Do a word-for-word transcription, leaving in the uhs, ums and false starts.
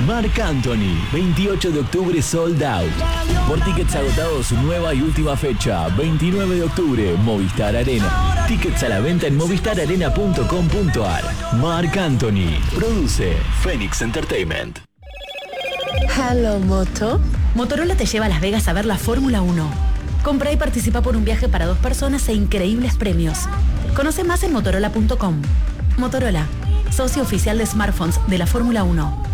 Marc Anthony, veintiocho de octubre sold out. Por tickets agotados, su nueva y última fecha, veintinueve de octubre, Movistar Arena. Tickets a la venta en movistar arena punto com punto ar. Marc Anthony, produce Phoenix Entertainment. Hello, Moto. Motorola te lleva a Las Vegas a ver la Fórmula uno. Compra y participa por un viaje para dos personas e increíbles premios. Conoce más en motorola punto com. Motorola, socio oficial de smartphones de la Fórmula uno.